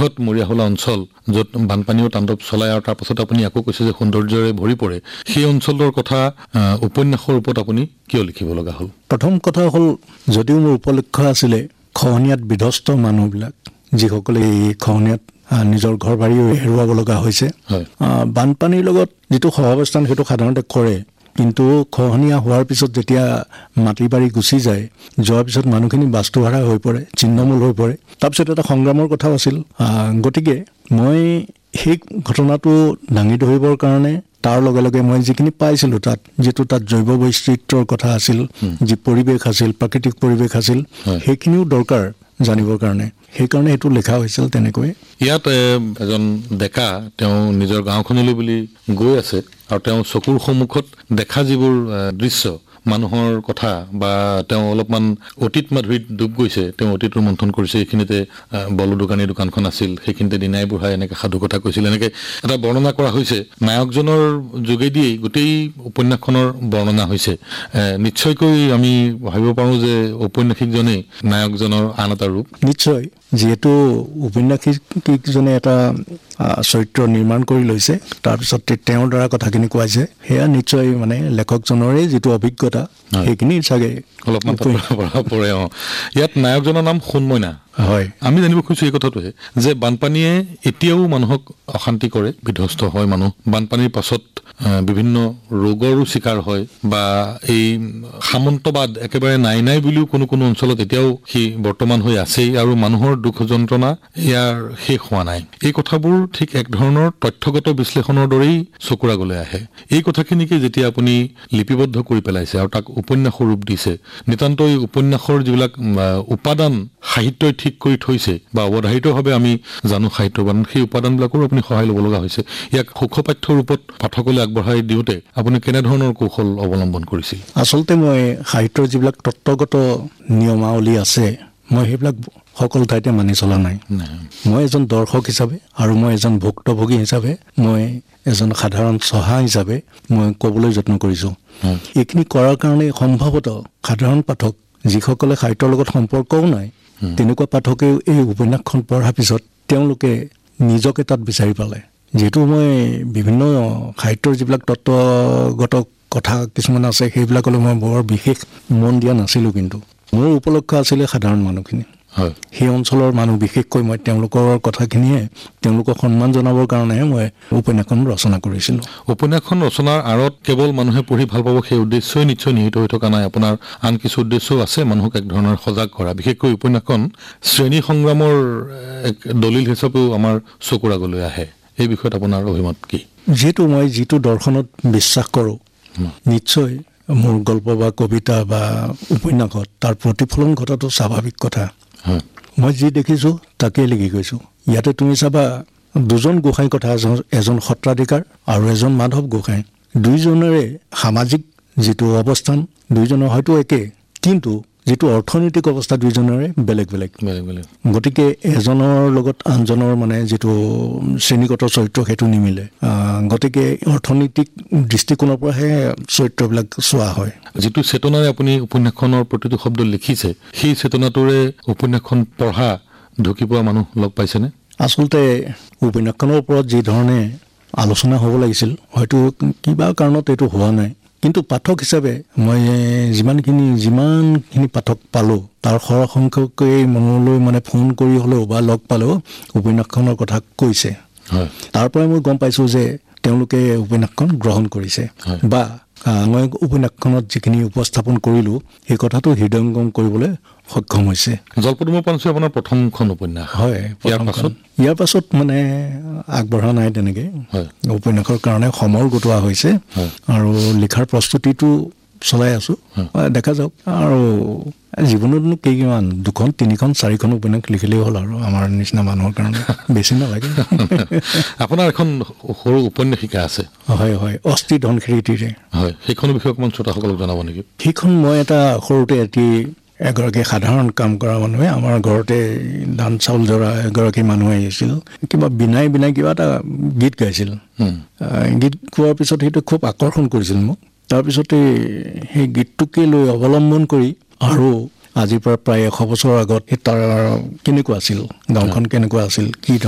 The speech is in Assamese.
বৃহৎ মৰিয়াহোলা অঞ্চল য'ত বানপানীও তাণ্ডৱ চলায় আৰু তাৰ পাছত আপুনি আকৌ কৈছে যে সৌন্দৰ্যৰে ভৰি পৰে সেই অঞ্চলৰ কথা উপন্যাসৰ ৰূপত আপুনি কিয় লিখিব লগা হ'ল? প্ৰথম কথা হ'ল যদিও মোৰ উপলক্ষ্য আছিলে খহনীয়াত বিধ্বস্ত মানুহবিলাক যিসকলে এই খহনীয়াত নিজৰ ঘৰ বাৰী হেৰুৱাব লগা হৈছে, বানপানীৰ লগত যিটো সহাৱস্থান সেইটো সাধাৰণতে কৰে, কিন্তু খহনীয়া হোৱাৰ পিছত যেতিয়া মাটি বাৰী গুচি যায়, যোৱাৰ পিছত মানুহখিনি বাস্তুহাৰা হৈ পৰে, ছিন্নমূল হৈ পৰে। তাৰপিছত এটা সংগ্ৰামৰ কথাও আছিল। গতিকে মই সেই ঘটনাটো দাঙি ধৰিবৰ কাৰণে তাৰ লগে লগে মই যিখিনি পাইছিলোঁ তাত জৈৱ বৈচিত্ৰ্যৰ কথা আছিল, যি পৰিৱেশ আছিল, প্ৰাকৃতিক পৰিৱেশ আছিল, সেইখিনিও দৰকাৰ জানিবৰ কাৰণে, সেইকাৰণে এইটো লিখা হৈছিল তেনেকৈ। ইয়াত এজন ডেকা তেওঁ নিজৰ গাঁওখনলৈ বুলি গৈ আছে আৰু তেওঁ চকুৰ সন্মুখত দেখা যিবোৰ দৃশ্য, মানুহৰ কথা বা তেওঁ অলপমান অতীত মাধুৰীত ডুব গৈছে, তেওঁ অতীতৰ মন্থন কৰিছে। এইখিনিতে বলো দোকানী দোকানখন আছিল, সেইখিনিতে দিনাই বুঢ়াই এনেকৈ সাধু কথা কৈছিল, এনেকৈ এটা বৰ্ণনা কৰা হৈছে। নায়কজনৰ যোগেদিয়েই গোটেই উপন্যাসখনৰ বৰ্ণনা হৈছে। নিশ্চয়কৈ আমি ভাবিব পাৰোঁ যে ঔপন্যাসিকজনেই নায়কজনৰ আন এটা ৰূপ। নিশ্চয়, যিহেতু উপন্যাসিকজনে এটা চৰিত্ৰ নিৰ্মাণ কৰি লৈছে, তাৰপিছত তেওঁৰ দ্বাৰা কথাখিনি কোৱাইছে, সেয়া নিশ্চয় মানে লেখকজনৰে যিটো অভিজ্ঞতা সেইখিনি চাগে অলপমান পৰে। ইয়াত নায়কজনৰ নাম সোণমইনা। হয়, আমি জানিব খুজিছোঁ এই কথাটোৱে যে বানপানীয়ে এতিয়াও মানুহক অশান্তি কৰে, বিধ্বস্ত হয় মানুহ। বানপানীৰ পাছত বিভিন্ন ৰোগৰো চিকাৰ হয় বা এই সামন্তবাদ একেবাৰে নাই বুলিও কোনো অঞ্চলত এতিয়াও সি বৰ্তমান হৈ আছেই আৰু মানুহৰ দুখ যন্ত্ৰণা ইয়াৰ শেষ হোৱা নাই। এই কথাবোৰ ঠিক এক ধৰণৰ তথ্যগত বিশ্লেষণৰ দৰেই চকুৰ আগলৈ আহে। এই কথাখিনিকে যেতিয়া আপুনি লিপিবদ্ধ কৰি পেলাইছে আৰু তাক উপন্যাসৰ ৰূপ দিছে, নিতান্তই উপন্যাসৰ যিবিলাক উপাদান সাহিত্যই ঠিক কৰি থৈছে বা অৱধাৰিতভাৱে আমি জানো সাহিত্যবান, সেই উপাদানবিলাকৰো আপুনি সহায় ল'ব লগা হৈছে। ইয়াক সুখপাঠ্য ৰূপত পাঠকলৈ আগবঢ়াই দিওঁতে আপুনি কেনেধৰণৰ কৌশল অৱলম্বন কৰিছিল? আচলতে মই সাহিত্যৰ যিবিলাক তত্ত্বগত নিয়মাৱলী আছে, মই সেইবিলাক সকলো ঠাইতে মানি চলা নাই। মই এজন দৰ্শক হিচাপে আৰু মই এজন ভুক্তভোগী হিচাপে, মই এজন সাধাৰণ চহা হিচাপে মই ক'বলৈ যত্ন কৰিছোঁ। এইখিনি কৰাৰ কাৰণে সম্ভৱতঃ সাধাৰণ পাঠক যিসকলে সাহিত্যৰ লগত সম্পৰ্কও নাই, তেনেকুৱা পাঠকেও এই উপন্যাসখন পঢ়াৰ পিছত তেওঁলোকে নিজকে তাত বিচাৰি পালে। যিহেতু মই বিভিন্ন সাহিত্যৰ যিবিলাক তত্ত্বগত কথা কিছুমান আছে, সেইবিলাকলৈ মই বৰ বিশেষ মন দিয়া নাছিলোঁ, কিন্তু মোৰ উপলক্ষ্য আছিলে সাধাৰণ মানুহখিনি। সেই অঞ্চলৰ মানুহ, বিশেষকৈ মই তেওঁলোকৰ কথাখিনিয়ে তেওঁলোকক সন্মান জনাবৰ কাৰণেহে মই উপন্যাসখন ৰচনা কৰিছিলোঁ। উপন্যাসখন ৰচনাৰ আঁৰত কেৱল মানুহে পঢ়ি ভাল পাব সেই উদ্দেশ্যই নিশ্চয় নিহিত হৈ থকা নাই। আপোনাৰ আন কিছু উদ্দেশ্যও আছে, মানুহক এক ধৰণৰ সজাগ কৰা। বিশেষকৈ উপন্যাসখন শ্ৰেণী সংগ্ৰামৰ এক দলিল হিচাপেও আমাৰ চকুৰ আগলৈ আহে। এই বিষয়ত আপোনাৰ অভিমত কি? যিহেতু মই যিটো দৰ্শনত বিশ্বাস কৰোঁ, নিশ্চয় মোৰ গল্প বা কবিতা বা উপন্যাসত তাৰ প্ৰতিফলন ঘটাটো স্বাভাৱিক কথা। মই যি দেখিছোঁ তাকেই লিখি গৈছোঁ। ইয়াতে তুমি চাবা দুজন গোসাঁই কথা, এজন সত্ৰাধিকাৰ আৰু এজন মাধৱ গোসাঁই, দুইজনৰে সামাজিক যিটো অৱস্থান দুইজনৰ হয়তো একে, কিন্তু যিটো অৰ্থনৈতিক অৱস্থা দুইজনৰে বেলেগ বেলেগ। গতিকে এজনৰ লগত আনজনৰ মানে যিটো শ্ৰেণীগত চৰিত্ৰ সেইটো নিমিলে। গতিকে অৰ্থনৈতিক দৃষ্টিকোণৰ পৰাহে চৰিত্ৰবিলাক চোৱা হয়। যিটো চেতনাৰে আপুনি উপন্যাসখনৰ প্ৰতিটো শব্দ লিখিছে, সেই চেতনাটোৰে উপন্যাসখন পঢ়া ঢুকি পোৱা মানুহ লগ পাইছেনে? আচলতে উপন্যাসখনৰ ওপৰত যি ধৰণে আলোচনা হ'ব লাগিছিল, হয়তো কিবা কাৰণত এইটো হোৱা নাই। কিন্তু পাঠক হিচাপে মই যিমানখিনি পাঠক পালোঁ, তাৰ সৰহ সংখ্যকেই মনলৈ মানে ফোন কৰি হ'লেও বা লগ পালেও উপন্যাসখনৰ কথা কৈছে। তাৰ পৰাই মই গম পাইছোঁ যে তেওঁলোকে উপন্যাসখন গ্ৰহণ কৰিছে বা মই উপন্যাসখনত যিখিনি উপস্থাপন কৰিলোঁ সেই কথাটো হৃদয়ংগম কৰিবলৈ সক্ষম হৈছে। জলপদুমৰ পাঞ্চি আপোনাৰ প্ৰথমখন উপন্যাস? হয়। ইয়াৰ পাছত মানে আগবঢ়া নাই তেনেকৈ। উপন্যাসৰ কাৰণে সমল গোটোৱা হৈছে আৰু লিখাৰ প্ৰস্তুতিটো চলাই আছোঁ। দেখা যাওক। আৰু জীৱনতনো কিমান 2খন 3খন 4খন উপন্যাস লিখিলেই হ'ল আৰু আমাৰ নিচিনা মানুহৰ কাৰণে বেছি নালাগে। আপোনাৰ এখন সৰু উপন্যাসিকা আছে? হয়, অস্থি ধনখিৰিটিৰে। হয়, সেইখনৰ বিষয়ে অকণমান শ্ৰোতাসকলক জনাব নেকি? সেইখন মই সৰুতে এগৰাকী সাধাৰণ কাম কৰা মানুহে আমাৰ ঘৰতে ধান চাউল জৰা এগৰাকী মানুহে আহিছিল, কিবা বিনাই কিবা এটা গীত গাইছিল। গীত গোৱাৰ পিছত সেইটো খুব আকৰ্ষণ কৰিছিল মোক। তাৰপিছতে সেই গীতটোকে লৈ অৱলম্বন কৰি আৰু আজিৰ পৰা প্ৰায় 100 বছৰ আগত তাৰ কেনেকুৱা আছিল, গাঁওখন কেনেকুৱা আছিল, কি